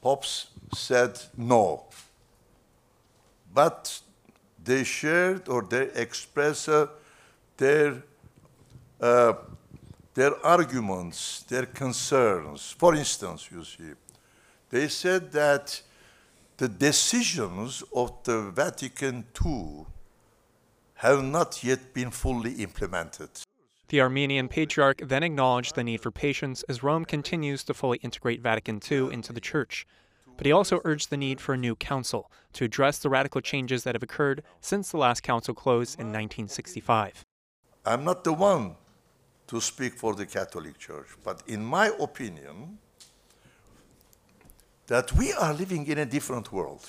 popes said no. But they shared or they expressed their arguments, their concerns. For instance, you see, they said that the decisions of the Vatican II have not yet been fully implemented. The Armenian Patriarch then acknowledged the need for patience as Rome continues to fully integrate Vatican II into the Church. But he also urged the need for a new council to address the radical changes that have occurred since the last council closed in 1965. I'm not the one to speak for the Catholic Church, but in my opinion, that we are living in a different world.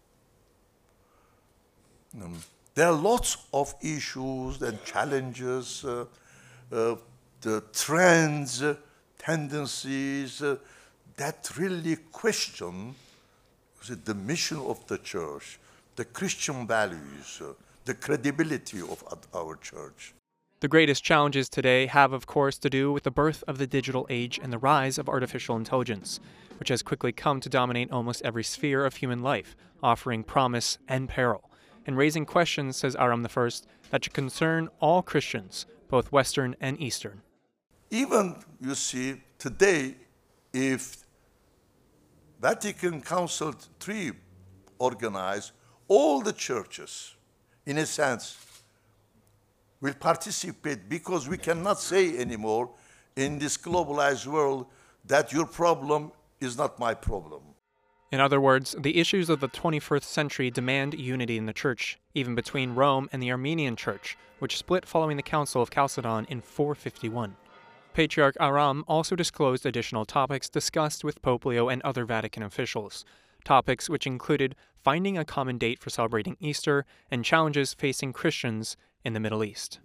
There are lots of issues and challenges, the trends, tendencies that really question the mission of the Church, the Christian values, the credibility of our Church. The greatest challenges today have, of course, to do with the birth of the digital age and the rise of artificial intelligence, which has quickly come to dominate almost every sphere of human life, offering promise and peril, and raising questions, says Aram I, that should concern all Christians, both Western and Eastern. Even, you see, today, if Vatican Council III organized, all the churches, in a sense, will participate, because we cannot say anymore in this globalized world that your problem is not my problem. In other words, the issues of the 21st century demand unity in the Church, even between Rome and the Armenian Church, which split following the Council of Chalcedon in 451. Patriarch Aram also disclosed additional topics discussed with Pope Leo and other Vatican officials, topics which included finding a common date for celebrating Easter and challenges facing Christians in the Middle East.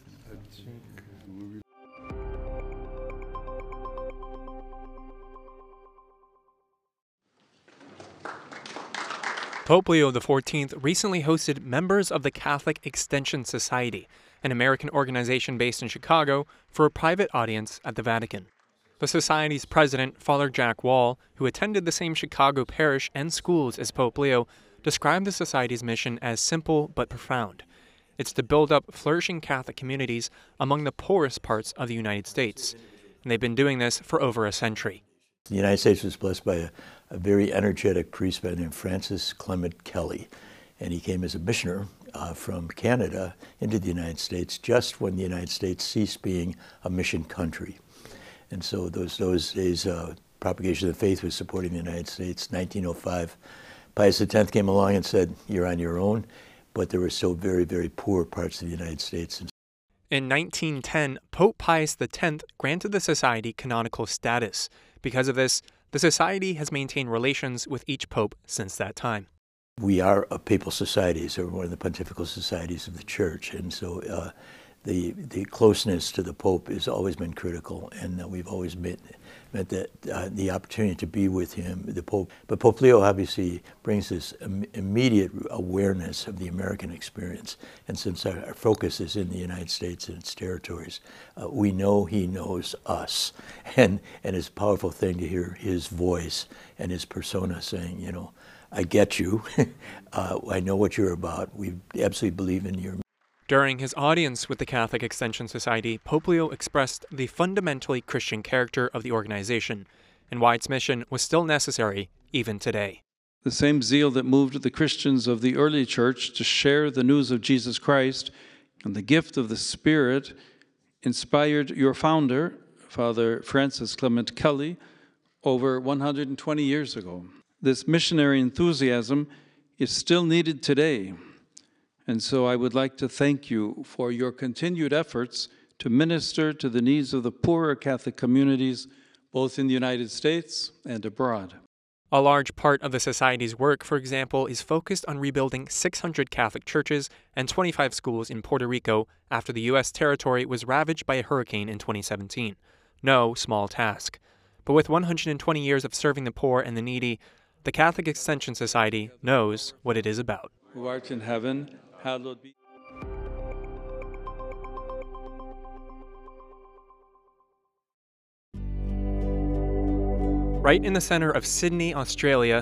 Pope Leo XIV recently hosted members of the Catholic Extension Society, an American organization based in Chicago, for a private audience at the Vatican. The Society's president, Father Jack Wall, who attended the same Chicago parish and schools as Pope Leo, described the Society's mission as simple but profound. It's to build up flourishing Catholic communities among the poorest parts of the United States, and they've been doing this for over a century. The United States was blessed by a very energetic priest by the name of Francis Clement Kelly, and he came as a missioner from Canada into the United States just when the United States ceased being a mission country. And so those days, propagation of the faith was supporting the United States. 1905, Pius X came along and said, "You're on your own," but there were still very, very poor parts of the United States. In 1910, Pope Pius X granted the Society canonical status. Because of this, the Society has maintained relations with each pope since that time. We are a papal society, so we're one of the pontifical societies of the Church, and so the closeness to the Pope has always been critical, and we've always meant that the opportunity to be with him, the Pope. But Pope Leo obviously brings this immediate awareness of the American experience, and since our focus is in the United States and its territories, we know he knows us, and it's a powerful thing to hear his voice and his persona saying, you know, I get you, I know what you're about, we absolutely believe in your. During his audience with the Catholic Extension Society, Pope Leo expressed the fundamentally Christian character of the organization and why its mission was still necessary even today. The same zeal that moved the Christians of the early church to share the news of Jesus Christ and the gift of the Spirit inspired your founder, Father Francis Clement Kelly, over 120 years ago. This missionary enthusiasm is still needed today. And so I would like to thank you for your continued efforts to minister to the needs of the poorer Catholic communities, both in the United States and abroad. A large part of the Society's work, for example, is focused on rebuilding 600 Catholic churches and 25 schools in Puerto Rico after the U.S. territory was ravaged by a hurricane in 2017. No small task. But with 120 years of serving the poor and the needy, the Catholic Extension Society knows what it is about. Who art in heaven, hallowed be. Right in the center of Sydney, Australia,